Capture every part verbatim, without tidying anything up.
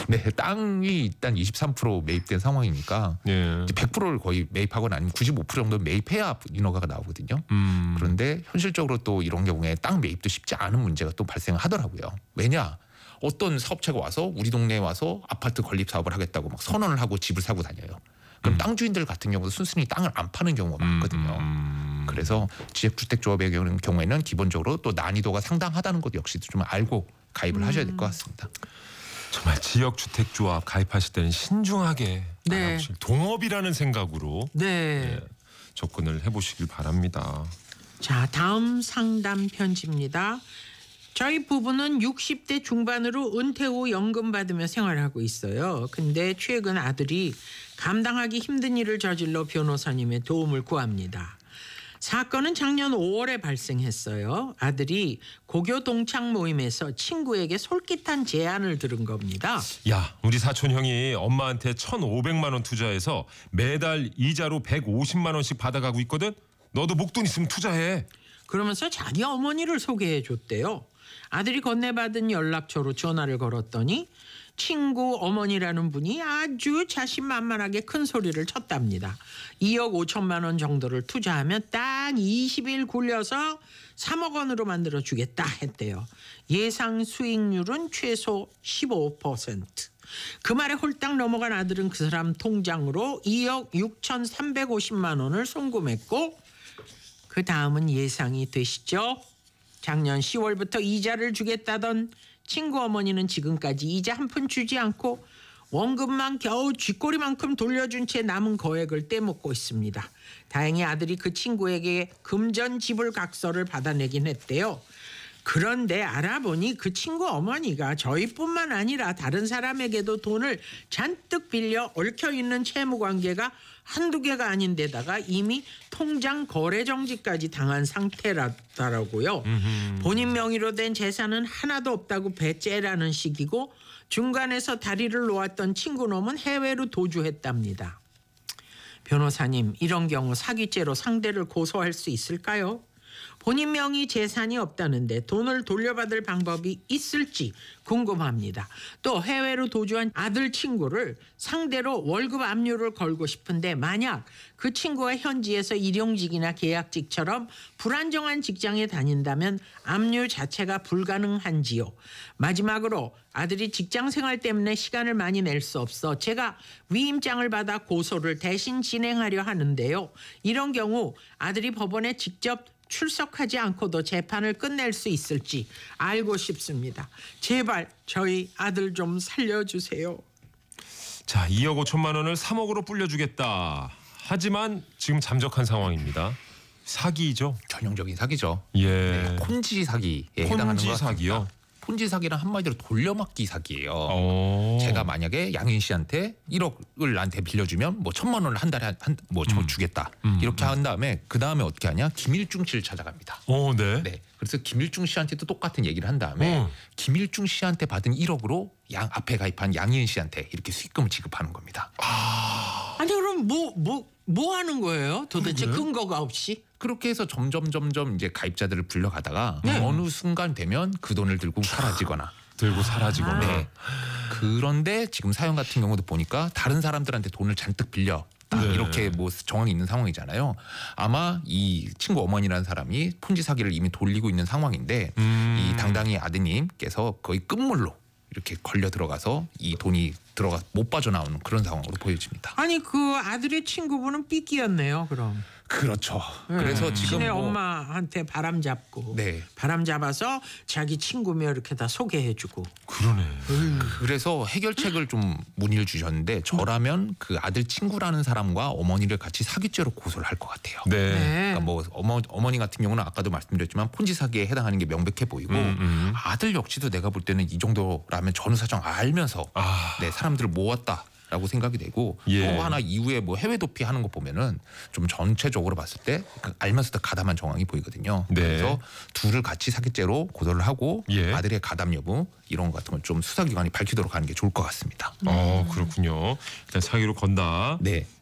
네, 땅이 일단 이십삼 퍼센트 매입된 상황이니까 예. 이제 백 퍼센트를 거의 매입하거나 아니면 구십오 퍼센트 정도 매입해야 인허가가 나오거든요. 음. 그런데 현실적으로 또 이런 경우에 땅 매입도 쉽지 않은 문제가 또 발생하더라고요. 왜냐? 어떤 사업체가 와서 우리 동네에 와서 아파트 건립 사업을 하겠다고 막 선언을 하고 집을 사고 다녀요. 그럼 음. 땅 주인들 같은 경우도 순순히 땅을 안 파는 경우가 많거든요. 음. 그래서 지역주택조합의 경우에는 기본적으로 또 난이도가 상당하다는 것 역시도 좀 알고 가입을 음. 하셔야 될 것 같습니다. 정말 지역주택조합 가입하실 때는 신중하게 네. 알아보실 동업이라는 생각으로 네. 예, 접근을 해보시길 바랍니다. 자, 다음 상담 편지입니다. 저희 부부는 육십 대 중반으로 은퇴 후 연금 받으며 생활하고 있어요. 근데 최근 아들이 감당하기 힘든 일을 저질러 변호사님의 도움을 구합니다. 사건은 작년 오월에 발생했어요. 아들이 고교 동창 모임에서 친구에게 솔깃한 제안을 들은 겁니다. 야, 우리 사촌 형이 엄마한테 천오백만 원 투자해서 매달 이자로 백오십만 원씩 받아가고 있거든. 너도 목돈 있으면 투자해. 그러면서 자기 어머니를 소개해 줬대요. 아들이 건네받은 연락처로 전화를 걸었더니 친구 어머니라는 분이 아주 자신만만하게 큰 소리를 쳤답니다. 이억 오천만 원 정도를 투자하면 딱 이십 일 굴려서 삼억 원으로 만들어 주겠다 했대요. 예상 수익률은 최소 십오 퍼센트. 그 말에 홀딱 넘어간 아들은 그 사람 통장으로 이억 육천삼백오십만 원을 송금했고 그 다음은 예상이 되시죠? 작년 시월부터 이자를 주겠다던 친구 어머니는 지금까지 이자 한 푼 주지 않고 원금만 겨우 쥐꼬리만큼 돌려준 채 남은 거액을 떼먹고 있습니다. 다행히 아들이 그 친구에게 금전 지불 각서를 받아내긴 했대요. 그런데 알아보니 그 친구 어머니가 저희뿐만 아니라 다른 사람에게도 돈을 잔뜩 빌려 얽혀있는 채무관계가 한두 개가 아닌데다가 이미 통장 거래 정지까지 당한 상태라더라고요. 음흠. 본인 명의로 된 재산은 하나도 없다고 배째라는 식이고 중간에서 다리를 놓았던 친구놈은 해외로 도주했답니다. 변호사님, 이런 경우 사기죄로 상대를 고소할 수 있을까요? 본인 명의 재산이 없다는데 돈을 돌려받을 방법이 있을지 궁금합니다. 또 해외로 도주한 아들 친구를 상대로 월급 압류를 걸고 싶은데 만약 그 친구가 현지에서 일용직이나 계약직처럼 불안정한 직장에 다닌다면 압류 자체가 불가능한지요. 마지막으로 아들이 직장 생활 때문에 시간을 많이 낼 수 없어 제가 위임장을 받아 고소를 대신 진행하려 하는데요. 이런 경우 아들이 법원에 직접 출석하지 않고도 재판을 끝낼 수 있을지 알고 싶습니다. 제발 저희 아들 좀 살려주세요. 자, 이억 오천만 원을 삼억으로 불려주겠다. 하지만 지금 잠적한 상황입니다. 사기죠. 전형적인 사기죠. 예. 네, 폰지 사기에 해당하는 폰지 것 같습니다. 사기요. 폰지 사기는 한마디로 돌려막기 사기예요. 어. 제가 만약에 양인 씨한테 일억을 나한테 빌려주면 뭐 천만 원을 한 달에 한뭐 음. 주겠다 음, 이렇게 한 다음에 그 다음에 어떻게 하냐 김일중 씨를 찾아갑니다. 어, 네. 네, 그래서 김일중 씨한테도 똑같은 얘기를 한 다음에 어. 김일중 씨한테 받은 일억으로 양 앞에 가입한 양인 씨한테 이렇게 수익금을 지급하는 겁니다. 아니 그럼 뭐 뭐 뭐 하는 거예요? 도대체 그러게. 근거가 없이? 그렇게 해서 점점 점점 이제 가입자들을 불러가다가 네. 어느 순간 되면 그 돈을 들고 사라지거나. 들고 사라지거나. 네. 그런데 지금 사연 같은 경우도 보니까 다른 사람들한테 돈을 잔뜩 빌려 딱 네. 이렇게 뭐 정황이 있는 상황이잖아요. 아마 이 친구 어머니라는 사람이 폰지 사기를 이미 돌리고 있는 상황인데 음. 이 당당히 아드님께서 거의 끝물로 이렇게 걸려 들어가서 이 돈이 들어가 못 빠져나오는 그런 상황으로 보여집니다. 아니 그 아들의 친구분은 삐끼였네요. 그럼. 그렇죠. 네. 그래서 지금 지네 뭐 엄마한테 바람 잡고 네. 바람 잡아서 자기 친구며 이렇게 다 소개해주고. 그러네. 그래서 해결책을 좀 문의를 주셨는데 저라면 그 아들 친구라는 사람과 어머니를 같이 사기죄로 고소를 할 것 같아요. 네. 네. 그러니까 뭐 어머, 어머니 같은 경우는 아까도 말씀드렸지만 폰지 사기에 해당하는 게 명백해 보이고 음, 음. 아들 역시도 내가 볼 때는 이 정도라면 전후 사정 알면서 아. 네, 사람들을 모았다. 라고 생각이 되고 예. 또 하나 이후에 뭐 해외 도피하는 거 보면은 좀 전체적으로 봤을 때 알면서도 가담한 정황이 보이거든요. 네. 그래서 둘을 같이 사기죄로 고소를 하고 예. 아들의 가담 여부 이런 것 같은 건 좀 수사기관이 밝히도록 하는 게 좋을 것 같습니다. 어, 그렇군요. 일단 사기로 건다. 네.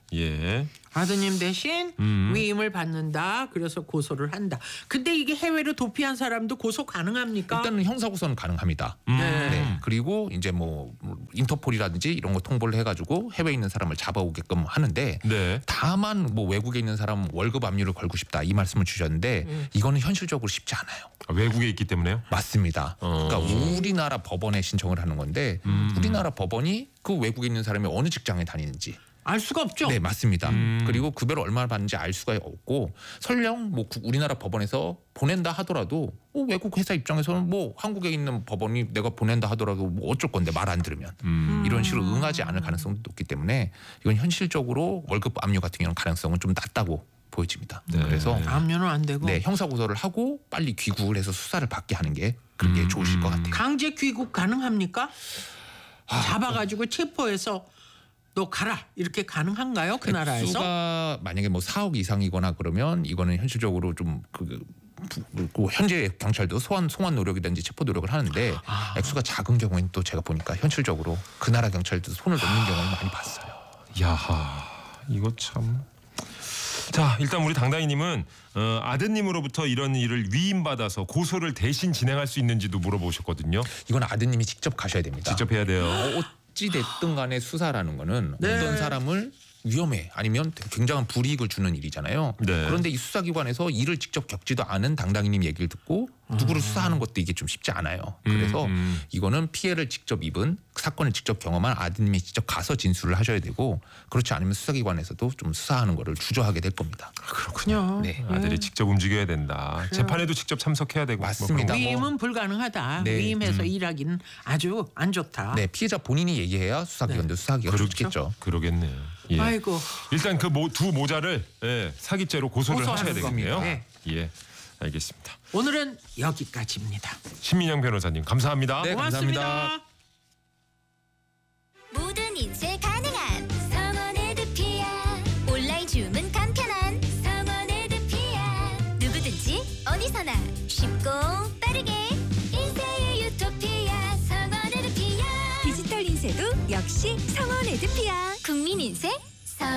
예. 아드님 대신 음. 위임을 받는다. 그래서 고소를 한다. 근데 이게 해외로 도피한 사람도 고소 가능합니까? 일단은 형사고소는 가능합니다. 음. 네. 네. 그리고 이제 뭐 인터폴이라든지 이런 거 통보를 해가지고 해외에 있는 사람을 잡아오게끔 하는데 네. 다만 뭐 외국에 있는 사람 월급 압류를 걸고 싶다 이 말씀을 주셨는데 음. 이거는 현실적으로 쉽지 않아요. 아, 외국에 있기 때문에요? 맞습니다. 어. 그러니까 우리나라 법원에 신청을 하는 건데 음. 우리나라 법원이 그 외국에 있는 사람이 어느 직장에 다니는지 알 수가 없죠. 네 맞습니다. 음. 그리고 급여를 얼마나 받는지 알 수가 없고 설령 뭐 구- 우리나라 법원에서 보낸다 하더라도 어, 외국 회사 입장에서는 뭐 한국에 있는 법원이 내가 보낸다 하더라도 뭐 어쩔 건데 말 안 들으면 음. 이런 식으로 응하지 않을 가능성도 높기 때문에 이건 현실적으로 월급 압류 같은 경우는 가능성은 좀 낮다고 보여집니다. 네. 그래서 압류는 안 되고 네 형사 고소를 하고 빨리 귀국을 해서 수사를 받게 하는 게 그게 음, 좋으실 것 음. 같아요. 강제 귀국 가능합니까? 아, 잡아가지고 체포해서 너 가라 이렇게 가능한가요? 그 나라에서? 액수가 만약에 뭐 사억 이상이거나 그러면 이거는 현실적으로 좀그 그 현재 경찰도 소환 송환 노력이든지 체포 노력을 하는데 아. 액수가 작은 경우에는 또 제가 보니까 현실적으로 그 나라 경찰도 손을 놓는 경우를 많이 봤어요. 야하, 이거 참. 자, 일단 우리 당당이님은 어, 아드님으로부터 이런 일을 위임받아서 고소를 대신 진행할 수 있는지도 물어보셨거든요. 이건 아드님이 직접 가셔야 됩니다. 직접 해야 돼요. 어찌 됐든 간에 수사라는 거는 네. 어떤 사람을 위험해 아니면 굉장한 불이익을 주는 일이잖아요. 네. 그런데 이 수사기관에서 일을 직접 겪지도 않은 당당이님 얘기를 듣고 누구를 수사하는 것도 이게 좀 쉽지 않아요. 그래서 음, 음. 이거는 피해를 직접 입은 사건을 직접 경험한 아드님이 직접 가서 진술을 하셔야 되고 그렇지 않으면 수사기관에서도 좀 수사하는 거를 주저하게 될 겁니다. 그렇군요. 네. 아들이 직접 움직여야 된다. 재판에도 직접 참석해야 되고. 맞습니다. 뭐 그런 거. 위임은 불가능하다. 네. 위임해서 일하기는 아주 안 좋다. 네, 피해자 본인이 얘기해야 수사기관도 수사하기가 그렇죠. 좋겠죠. 그러겠네요. 예. 아이고. 일단 그 두 모자를 예, 사기죄로 고소를 고소하는 하셔야 되겠네요. 겁니다. 네. 예, 알겠습니다. 오늘은 여기까지입니다. 신민영 변호사님 감사합니다. 네. 고맙습니다. 감사합니다. 모든 인쇄 가능한 성원 에드피아. 온라인 주문 간편한 성원 에드피아. 누구든지 어디서나 쉽고 빠르게 인쇄의 유토피아 성원 에드피아. 디지털 인쇄도 역시 성원 에드피아. 국민 인쇄